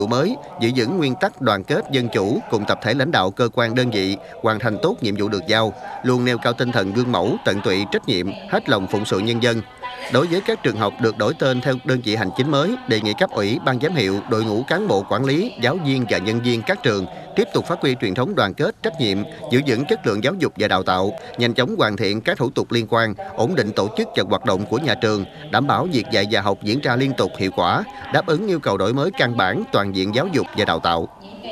mới, giữ vững nguyên tắc đoàn kết dân chủ cùng tập thể lãnh đạo cơ quan đơn vị hoàn thành tốt nhiệm vụ được giao, luôn nêu cao tinh thần gương mẫu, tận tụy, trách nhiệm, hết lòng phụng sự nhân dân. Đối với các trường học được đổi tên theo đơn vị hành chính mới, đề nghị cấp ủy, ban giám hiệu, đội ngũ cán bộ quản lý, giáo viên và nhân viên các trường tiếp tục phát huy truyền thống đoàn kết, trách nhiệm, giữ vững chất lượng giáo dục và đào tạo, nhanh chóng hoàn thiện các thủ tục liên quan, ổn định tổ chức và hoạt động của nhà trường, đảm bảo việc dạy và học diễn ra liên tục hiệu quả, đáp ứng yêu cầu đổi mới căn bản toàn diện giáo dục và đào tạo.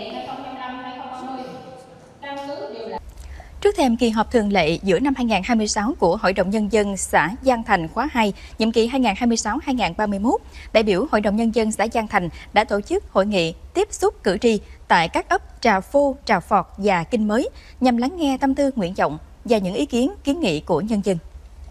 Trước thềm kỳ họp thường lệ giữa năm 2026 của Hội đồng Nhân dân xã Giang Thành khóa 2, nhiệm kỳ 2026-2031, đại biểu Hội đồng Nhân dân xã Giang Thành đã tổ chức hội nghị tiếp xúc cử tri tại các ấp Trà Phô, Trà Phọt và Kinh Mới nhằm lắng nghe tâm tư, nguyện vọng và những ý kiến, kiến nghị của nhân dân.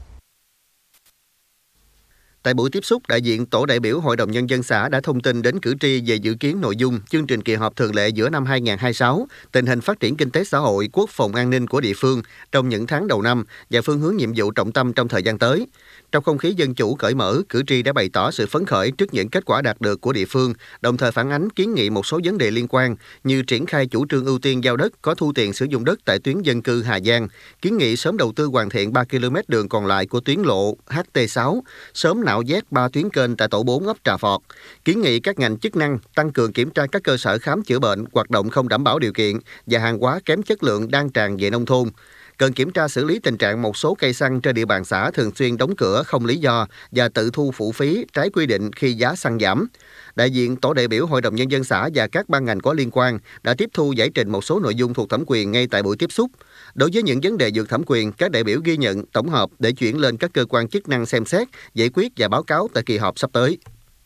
Tại buổi tiếp xúc, đại diện tổ đại biểu Hội đồng Nhân dân xã đã thông tin đến cử tri về dự kiến nội dung, chương trình kỳ họp thường lệ giữa năm 2026, tình hình phát triển kinh tế xã hội, quốc phòng an ninh của địa phương trong những tháng đầu năm và phương hướng nhiệm vụ trọng tâm trong thời gian tới. Trong không khí dân chủ cởi mở, cử tri đã bày tỏ sự phấn khởi trước những kết quả đạt được của địa phương, đồng thời phản ánh kiến nghị một số vấn đề liên quan như triển khai chủ trương ưu tiên giao đất có thu tiền sử dụng đất tại tuyến dân cư Hà Giang, kiến nghị sớm đầu tư hoàn thiện 3 km đường còn lại của tuyến lộ HT6, sớm nạo vét 3 tuyến kênh tại tổ 4 ấp Trà Phọt, kiến nghị các ngành chức năng tăng cường kiểm tra các cơ sở khám chữa bệnh hoạt động không đảm bảo điều kiện và hàng hóa kém chất lượng đang tràn về nông thôn. Cần kiểm tra xử lý tình trạng một số cây xăng trên địa bàn xã thường xuyên đóng cửa không lý do và tự thu phụ phí trái quy định khi giá xăng giảm. Đại diện tổ đại biểu Hội đồng Nhân dân xã và các ban ngành có liên quan đã tiếp thu giải trình một số nội dung thuộc thẩm quyền ngay tại buổi tiếp xúc. Đối với những vấn đề vượt thẩm quyền, các đại biểu ghi nhận, tổng hợp để chuyển lên các cơ quan chức năng xem xét, giải quyết và báo cáo tại kỳ họp sắp tới.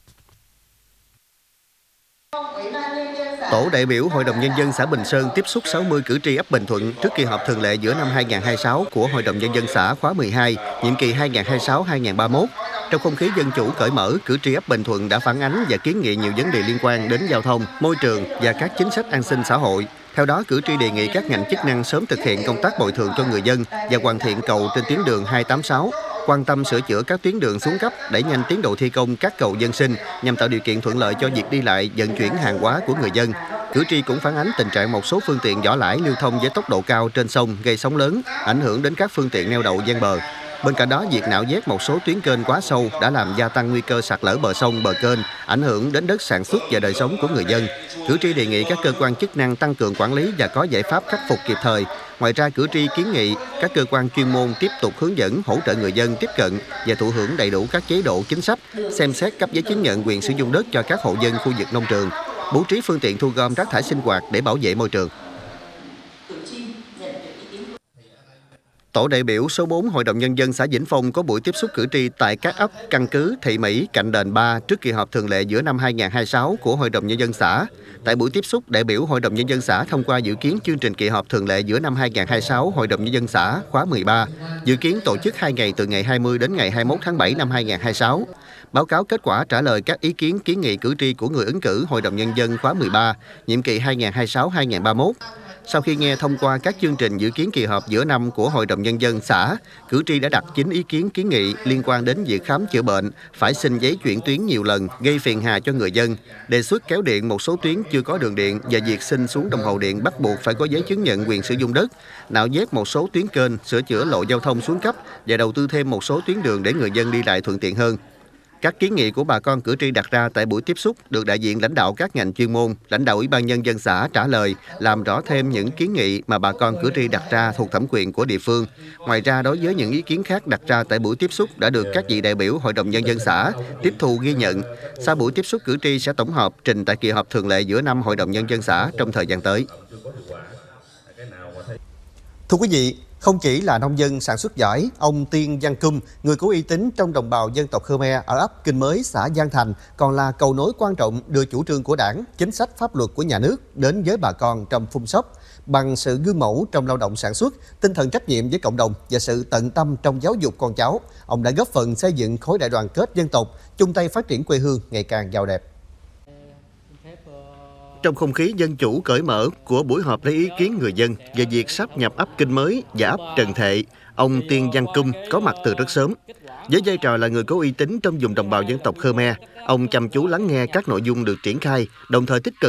Tổ đại biểu Hội đồng Nhân dân xã Bình Sơn tiếp xúc 60 cử tri ấp Bình Thuận trước kỳ họp thường lệ giữa năm 2026 của Hội đồng Nhân dân xã khóa 12, nhiệm kỳ 2026-2031. Trong không khí dân chủ cởi mở, cử tri ấp Bình Thuận đã phản ánh và kiến nghị nhiều vấn đề liên quan đến giao thông, môi trường và các chính sách an sinh xã hội. Theo đó, cử tri đề nghị các ngành chức năng sớm thực hiện công tác bồi thường cho người dân và hoàn thiện cầu trên tuyến đường 286, quan tâm sửa chữa các tuyến đường xuống cấp, đẩy nhanh tiến độ thi công các cầu dân sinh nhằm tạo điều kiện thuận lợi cho việc đi lại, vận chuyển hàng hóa của người dân. Cử tri cũng phản ánh tình trạng một số phương tiện vỏ lãi lưu thông với tốc độ cao trên sông gây sóng lớn, ảnh hưởng đến các phương tiện neo đậu ven bờ. Bên cạnh đó, việc nạo vét một số tuyến kênh quá sâu đã làm gia tăng nguy cơ sạt lở bờ sông, bờ kênh, ảnh hưởng đến đất sản xuất và đời sống của người dân. Cử tri đề nghị các cơ quan chức năng tăng cường quản lý và có giải pháp khắc phục kịp thời. Ngoài ra, cử tri kiến nghị các cơ quan chuyên môn tiếp tục hướng dẫn, hỗ trợ người dân tiếp cận và thụ hưởng đầy đủ các chế độ chính sách, xem xét cấp giấy chứng nhận quyền sử dụng đất cho các hộ dân khu vực nông trường, bố trí phương tiện thu gom rác thải sinh hoạt để bảo vệ môi trường. Tổ đại biểu số 4 Hội đồng Nhân dân xã Vĩnh Phong có buổi tiếp xúc cử tri tại các ấp Căn Cứ, Thị Mỹ, Cạnh Đền 3 trước kỳ họp thường lệ giữa năm 2026 của Hội đồng Nhân dân xã. Tại buổi tiếp xúc, đại biểu Hội đồng Nhân dân xã thông qua dự kiến chương trình kỳ họp thường lệ giữa năm 2026 Hội đồng Nhân dân xã khóa 13, dự kiến tổ chức 2 ngày từ ngày 20 đến ngày 21 tháng 7 năm 2026. Báo cáo kết quả trả lời các ý kiến kiến nghị cử tri của người ứng cử Hội đồng Nhân dân khóa 13, nhiệm kỳ 2026-2031. Sau khi nghe thông qua các chương trình dự kiến kỳ họp giữa năm của Hội đồng Nhân dân xã, cử tri đã đặt 9 ý kiến kiến nghị liên quan đến việc khám chữa bệnh, phải xin giấy chuyển tuyến nhiều lần, gây phiền hà cho người dân, đề xuất kéo điện một số tuyến chưa có đường điện và việc xin xuống đồng hồ điện bắt buộc phải có giấy chứng nhận quyền sử dụng đất, nạo vét một số tuyến kênh, sửa chữa lộ giao thông xuống cấp và đầu tư thêm một số tuyến đường để người dân đi lại thuận tiện hơn. Các kiến nghị của bà con cử tri đặt ra tại buổi tiếp xúc được đại diện lãnh đạo các ngành chuyên môn, lãnh đạo Ủy ban Nhân dân xã trả lời, làm rõ thêm những kiến nghị mà bà con cử tri đặt ra thuộc thẩm quyền của địa phương. Ngoài ra, đối với những ý kiến khác đặt ra tại buổi tiếp xúc đã được các vị đại biểu Hội đồng Nhân dân xã tiếp thu ghi nhận. Sau buổi tiếp xúc, cử tri sẽ tổng hợp trình tại kỳ họp thường lệ giữa năm Hội đồng Nhân dân xã trong thời gian tới. Thưa quý vị, không chỉ là nông dân sản xuất giỏi, ông Tiên Văn Cum, người có uy tín trong đồng bào dân tộc Khmer ở ấp Kinh Mới, xã Giang Thành, còn là cầu nối quan trọng đưa chủ trương của Đảng, chính sách pháp luật của nhà nước đến với bà con trong phun sóc. Bằng sự gương mẫu trong lao động sản xuất, tinh thần trách nhiệm với cộng đồng và sự tận tâm trong giáo dục con cháu, ông đã góp phần xây dựng khối đại đoàn kết dân tộc, chung tay phát triển quê hương ngày càng giàu đẹp. Trong không khí dân chủ cởi mở của buổi họp lấy ý kiến người dân về việc sáp nhập ấp Kinh Mới và ấp Trần Thệ, ông Tiên Văn Cum có mặt từ rất sớm. Với vai trò là người có uy tín trong vùng đồng bào dân tộc Khmer, ông chăm chú lắng nghe các nội dung được triển khai, đồng thời tích cực